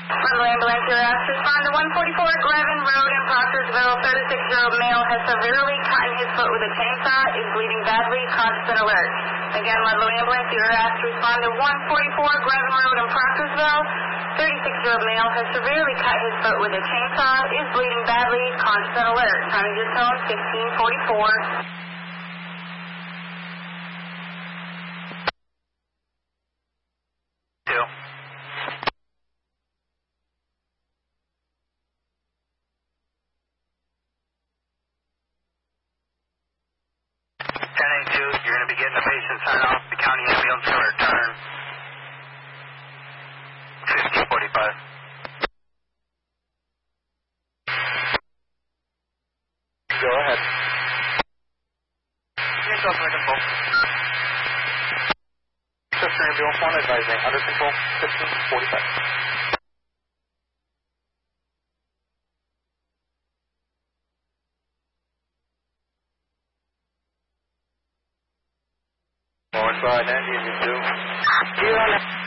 Frontal ambulance, you're asked to respond to 144 Grevin Road in Proctorsville. 36-year-old male has severely cut his foot with a chainsaw, is bleeding badly, constant alert. Again, Ludlow ambulance, you're asked to respond to 144 Grevin Road in Proctorsville. 36-year-old male has severely cut his foot with a chainsaw, is bleeding badly, constant alert. Time of your tone, 1544. You're going to be getting a patient sign off the county ambulance for return. 1545. Go ahead. Under control. Chester ambulance 1 advising under control 1545. Northside 90, you do.